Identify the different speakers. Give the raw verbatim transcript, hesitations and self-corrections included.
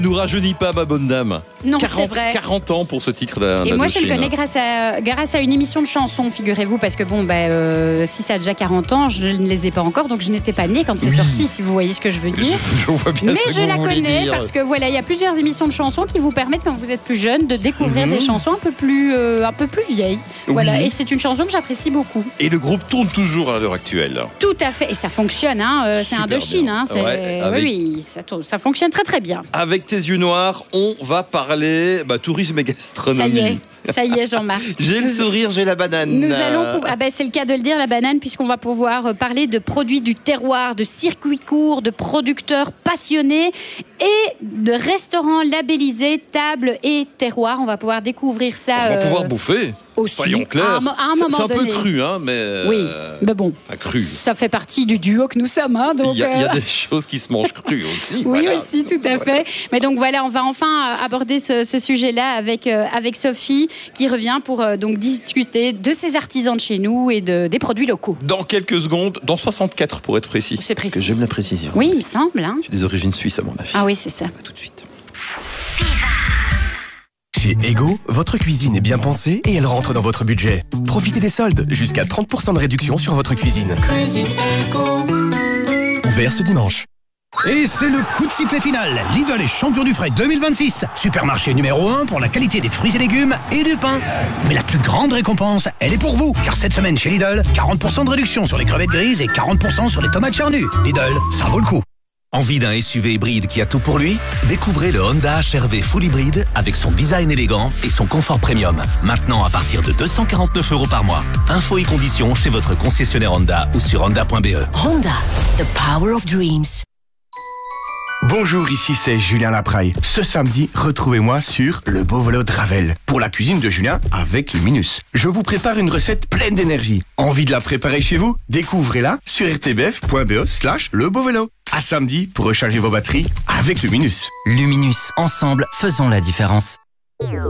Speaker 1: Nous rajeunit pas, ma bonne dame.
Speaker 2: Non,
Speaker 1: quarante,
Speaker 2: c'est vrai.
Speaker 1: quarante ans pour ce titre d'Indochine.
Speaker 2: Et moi, je le connais grâce à, grâce à une émission de chansons, figurez-vous, parce que bon, bah, euh, si ça a déjà quarante ans, je ne les ai pas encore, donc je n'étais pas née quand c'est
Speaker 1: Oui.
Speaker 2: sorti, si vous voyez ce que je veux dire.
Speaker 1: Je, je vois bien
Speaker 2: Mais
Speaker 1: ce que
Speaker 2: je
Speaker 1: vous
Speaker 2: la
Speaker 1: voulez
Speaker 2: connais
Speaker 1: dire.
Speaker 2: parce que voilà, il y a plusieurs émissions de chansons qui vous permettent, quand vous êtes plus jeune, de découvrir
Speaker 1: Mhm.
Speaker 2: des chansons un peu plus, euh, un peu plus vieilles.
Speaker 1: Oui.
Speaker 2: Voilà, et c'est une chanson que j'apprécie beaucoup.
Speaker 1: Et le groupe tourne toujours à l'heure actuelle.
Speaker 2: Tout à fait, et ça fonctionne, hein, euh, c'est
Speaker 1: Super
Speaker 2: Indochine,
Speaker 1: bien.
Speaker 2: hein, c'est-
Speaker 1: Ouais, avec-
Speaker 2: oui, oui, ça, tourne- ça fonctionne très très bien.
Speaker 1: Avec tes yeux noirs, on va parler bah, tourisme et
Speaker 2: Ça
Speaker 1: gastronomie.
Speaker 2: y est, ça y est, Jean-Marc.
Speaker 1: J'ai le
Speaker 2: Nous-
Speaker 1: sourire, j'ai la banane.
Speaker 2: Nous allons, pou- ah ben c'est le cas de le dire, la banane, puisqu'on va pouvoir euh, parler de produits du terroir, de circuits courts, de producteurs passionnés et de restaurants labellisés, tables et terroirs. On va pouvoir découvrir ça.
Speaker 1: On va
Speaker 2: euh,
Speaker 1: pouvoir bouffer.
Speaker 2: aussi.
Speaker 1: Soyons clairs.
Speaker 2: À un mo- à un
Speaker 1: C'est-
Speaker 2: moment
Speaker 1: c'est un peu
Speaker 2: donné.
Speaker 1: cru, hein, mais.
Speaker 2: Oui,
Speaker 1: euh,
Speaker 2: mais bon,
Speaker 1: Enfin, cru.
Speaker 2: ça fait partie du duo que nous sommes. Hein, donc,
Speaker 1: Il y, a, il y a
Speaker 2: euh,
Speaker 1: des choses qui se mangent crues aussi.
Speaker 2: Oui,
Speaker 1: voilà.
Speaker 2: aussi, tout à fait. Mais donc voilà, on va enfin euh, aborder ce, ce sujet-là avec, euh, avec Sophie, qui revient pour euh, donc discuter de ces artisans de chez nous et de, des produits locaux.
Speaker 1: Dans quelques secondes, dans soixante-quatre pour être précis.
Speaker 2: C'est précis.
Speaker 1: Que j'aime la précision.
Speaker 2: Oui, il me semble. Hein.
Speaker 1: J'ai des origines suisses à mon avis.
Speaker 2: Ah oui, c'est ça.
Speaker 1: À tout de suite.
Speaker 3: Chez Ego, votre cuisine est bien pensée et elle rentre dans votre budget. Profitez des soldes, jusqu'à trente pour cent de réduction sur votre cuisine.
Speaker 4: Cuisine Ego.
Speaker 3: Ouvert ce dimanche.
Speaker 5: Et c'est le coup de sifflet final. Lidl est champion du frais deux mille vingt-six. Supermarché numéro un pour la qualité des fruits et légumes et du pain. Mais la plus grande récompense, elle est pour vous. Car cette semaine chez Lidl, quarante pour cent de réduction sur les crevettes grises et quarante pour cent sur les tomates charnues. Lidl, ça vaut le coup.
Speaker 6: Envie d'un S U V hybride qui a tout pour lui? Découvrez le Honda H R V Full Hybride avec son design élégant et son confort premium. Maintenant à partir de deux cent quarante-neuf euros par mois. Infos et conditions chez votre concessionnaire Honda ou sur honda point b e.
Speaker 7: Honda, the power of dreams.
Speaker 8: Bonjour, ici c'est Julien Lapraille. Ce samedi, retrouvez-moi sur Le Beau Vélo de Ravel pour la cuisine de Julien avec Luminus. Je vous prépare une recette pleine d'énergie. Envie de la préparer chez vous? Découvrez-la sur r t b f point b e slash le beau vélo. À samedi pour recharger vos batteries avec Luminus.
Speaker 9: Luminus, ensemble, faisons la différence.